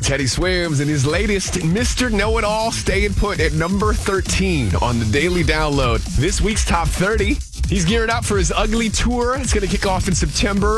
Teddy Swims and his latest Mr. Know-It-All staying put at number 13 on the Daily Download. This week's Top 30. He's gearing up for his Ugly Tour. It's going to kick off in September.